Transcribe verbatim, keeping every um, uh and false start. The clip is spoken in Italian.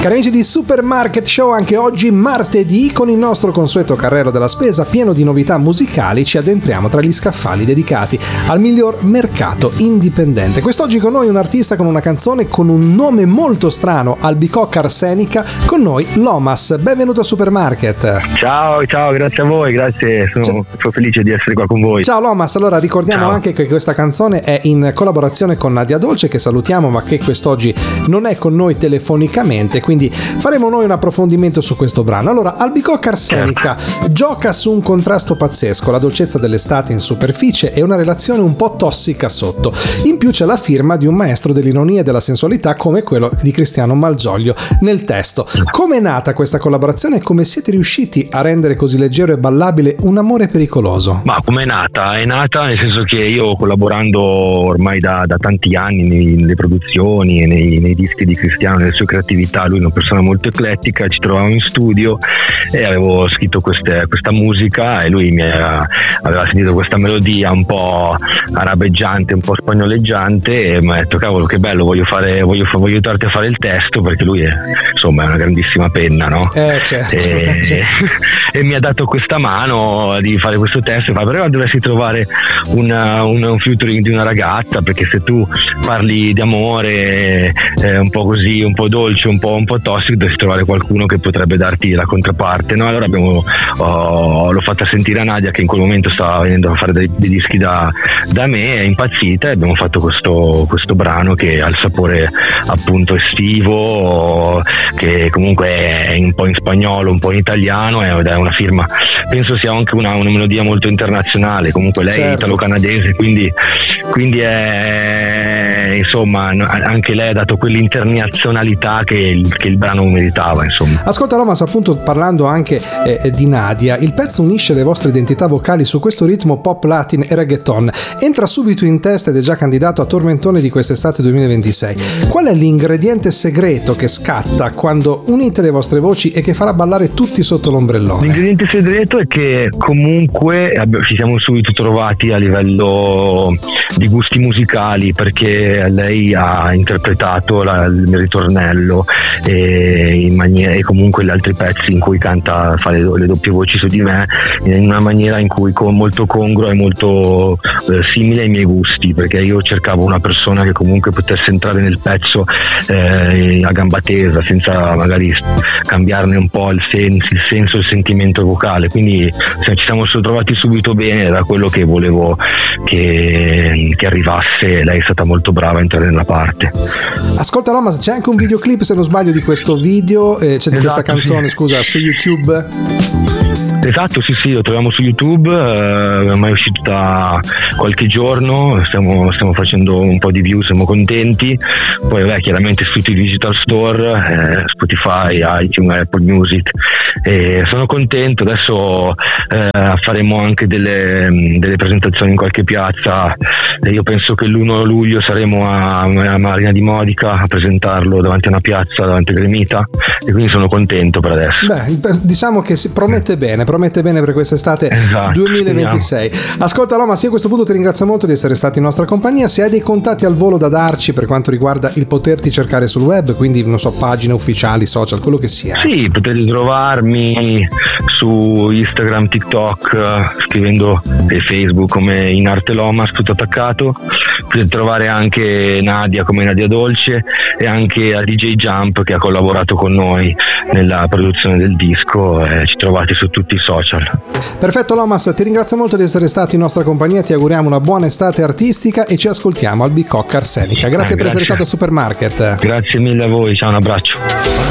Cari amici di Supermarket Show, anche oggi martedì con il nostro consueto carrello della spesa pieno di novità musicali ci addentriamo tra gli scaffali dedicati al miglior mercato indipendente. Quest'oggi con noi un artista con una canzone con un nome molto strano, Albicocca Arsenica, con noi Lomas. Benvenuto a Supermarket. Ciao, ciao, grazie a voi, grazie, sono, sono felice di essere qua con voi. Ciao Lomas, allora ricordiamo ciao. anche che questa canzone è in collaborazione con Nadia Dolce, che salutiamo ma che quest'oggi non è con noi telefonicamente, quindi faremo noi un approfondimento su questo brano. Allora, Albicocca Arsenica certo. gioca su un contrasto pazzesco, la dolcezza dell'estate in superficie e una relazione un po' tossica sotto. In più c'è la firma di un maestro dell'ironia e della sensualità come quello di Cristiano Malgioglio nel testo. Come è nata questa collaborazione e come siete riusciti a rendere così leggero e ballabile un amore pericoloso? Ma come è nata? È nata nel senso che io, collaborando ormai da, da tanti anni nei, nelle produzioni e nei, nei dischi di Cristiano, nelle sue creatività, lui è una persona molto eclettica, ci trovavamo in studio e avevo scritto queste, questa musica e lui mi aveva, aveva sentito questa melodia un po' arabeggiante, un po' spagnoleggiante e mi ha detto cavolo che bello, voglio fare voglio, voglio aiutarti a fare il testo, perché lui è insomma è una grandissima penna, no? Eh, certo, e, certo. e mi ha dato questa mano di fare questo testo e fa però dovresti trovare una, una, un featuring di una ragazza, perché se tu parli di amore eh, un po' così, un po' dolce, un po', un po' tossico, dovresti trovare qualcuno che potrebbe darti la controparte, no? Allora abbiamo oh, l'ho fatta sentire a Nadia, che in quel momento stava venendo a fare dei, dei dischi da, da me, è impazzita e abbiamo fatto questo, questo brano che ha il sapore appunto estivo, che comunque è un po' in spagnolo, un po' in italiano, ed è una firma, penso sia anche una, una melodia molto internazionale, comunque lei certo. è italo-canadese, quindi, quindi è insomma anche lei ha dato quell'internazionalità che il, che il brano meritava, insomma. Ascolta Lomas, appunto parlando anche eh, di Nadia, il pezzo unisce le vostre identità vocali su questo ritmo pop, latin e reggaeton, entra subito in testa ed è già candidato a tormentone di quest'estate duemilaventisei. Qual è l'ingrediente segreto che scatta quando unite le vostre voci e che farà ballare tutti sotto l'ombrellone? L'ingrediente segreto è che comunque ci siamo subito trovati a livello di gusti musicali, perché lei ha interpretato la, il ritornello e, in maniera, e comunque gli altri pezzi in cui canta, fa le, le doppie voci su di me in una maniera in cui con molto congrua e molto eh, simile ai miei gusti, perché io cercavo una persona che comunque potesse entrare nel pezzo eh, a gamba tesa, senza magari cambiarne un po' il senso, il senso, il sentimento vocale, quindi ci siamo trovati subito bene, era quello che volevo che, che arrivasse. Lei è stata molto brava a entrare nella parte. Ascolta Lomas, c'è anche un videoclip, se non sbaglio, di questo video, eh, c'è di esatto, questa canzone, sì. Scusa, su YouTube. Esatto, sì sì, lo troviamo su YouTube, eh, ormai è uscito da qualche giorno, stiamo, stiamo facendo un po' di view, siamo contenti. Poi vabbè, chiaramente su tutti i digital store, eh, Spotify, iTunes, Apple Music, e sono contento. Adesso eh, faremo anche delle, delle presentazioni in qualche piazza, e io penso che l'primo luglio saremo a, a Marina di Modica a presentarlo davanti a una piazza, davanti a Gremita, e quindi sono contento per adesso. Beh, diciamo che si promette bene, promette bene per quest'estate esatto, duemilaventisei. Speriamo. Ascolta Lomas, io a questo punto ti ringrazio molto di essere stato in nostra compagnia. Se hai dei contatti al volo da darci per quanto riguarda il poterti cercare sul web, quindi non so, pagine ufficiali, social, quello che sia. Sì, potete trovarmi su Instagram, TikTok, scrivendo e Facebook come In Arte Lomas, tutto attaccato. Potete trovare anche Nadia come Nadia Dolce e anche a D J Jump, che ha collaborato con noi nella produzione del disco. Eh, ci trovate su tutti i social. Perfetto Lomas, ti ringrazio molto di essere stato in nostra compagnia, ti auguriamo una buona estate artistica e ci ascoltiamo al Albicocca Arsenica. Grazie, eh, grazie per essere stato a Supermarket. Grazie mille a voi, ciao, un abbraccio.